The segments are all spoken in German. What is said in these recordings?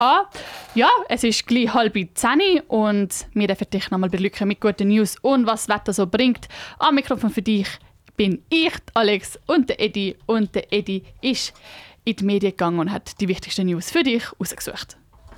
Ja, es ist gleich 9:30 und wir dürfen dich nochmal beglücken mit guten News und was das Wetter so bringt. Am Mikrofon für dich bin ich, Alex, und der Edi. Und der Edi ist in die Medien gegangen und hat die wichtigsten News für dich rausgesucht.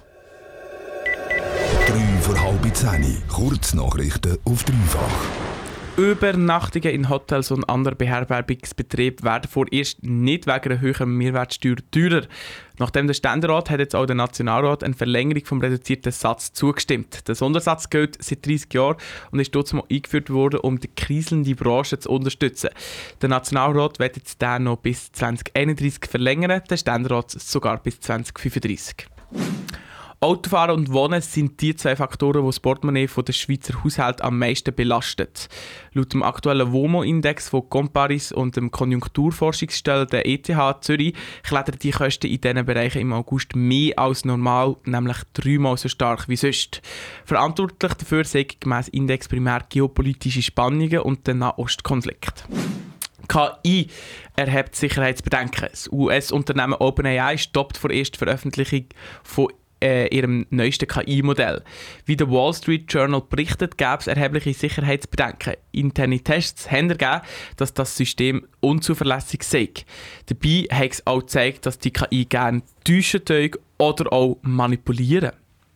3 vor halb 10. Kurznachrichten auf dreifach. Übernachtungen in Hotels und anderen Beherbergungsbetrieben werden vorerst nicht wegen einer höheren Mehrwertsteuer teurer. Nachdem der Ständerat hat jetzt auch der Nationalrat eine Verlängerung vom reduzierten Satz zugestimmt. Der Sondersatz gilt seit 30 Jahren und ist dort mal eingeführt worden, um die kriselnde Branche zu unterstützen. Der Nationalrat wird jetzt den noch bis 2031 verlängern, der Ständerat sogar bis 2035. Autofahren und Wohnen sind die 2 Faktoren, die das Portemonnaie der Schweizer Haushalte am meisten belastet. Laut dem aktuellen WOMO-Index von Comparis und dem Konjunkturforschungsstelle der ETH Zürich klettern die Kosten in diesen Bereichen im August mehr als normal, nämlich 3-mal so stark wie sonst. Verantwortlich dafür sind gemäss Index primär geopolitische Spannungen und der Nahostkonflikt. KI erhebt Sicherheitsbedenken. Das US-Unternehmen OpenAI stoppt vorerst die Veröffentlichung von ihrem neuesten KI-Modell. Wie der Wall Street Journal berichtet, gäbe es erhebliche Sicherheitsbedenken. Interne Tests haben ergeben, dass das System unzuverlässig sei. Dabei hat es auch gezeigt, dass die KI gerne täuschen oder auch manipulieren.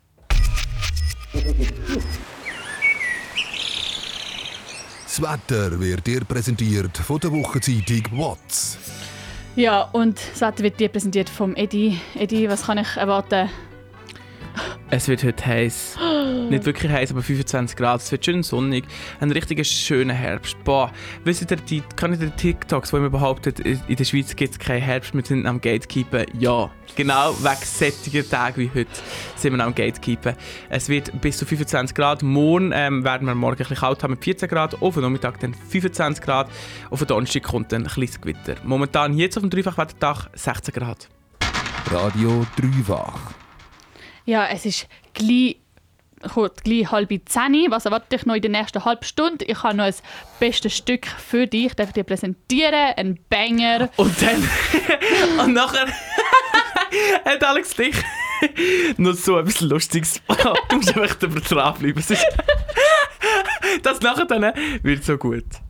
Das Wetter wird dir präsentiert von der Wochenzeitung WATZ. Ja, und das Wetter wird dir präsentiert vom Edi. Edi, was kann ich erwarten? Es wird heute heiß. Nicht wirklich heiß, aber 25 Grad. Es wird schön sonnig. Ein richtiger schöner Herbst. Boah, wisst ihr, die TikToks, wo man behauptet, in der Schweiz gibt es keinen Herbst, wir sind am Gatekeepen. Ja, genau wegen solcher Tage wie heute sind wir am Gatekeepen. Es wird bis zu 25 Grad. Morgen werden wir morgen ein bisschen kalt haben mit 14 Grad. Auf den Nachmittag dann 25 Grad. Auf den Donnerstag kommt dann ein kleines Gewitter. Momentan jetzt auf dem Dreifachwettertag 16 Grad. Radio Dreifach. Ja, es ist gleich 9:30. Was erwartet dich noch in der nächsten halben Stunde? Ich habe noch ein bestes Stück für dich. Darf ich dir präsentieren? Ein Banger. Und dann... und nachher... hat Alex dich noch so etwas Lustiges. Du musst einfach dranbleiben. Das nachher dann wird so gut.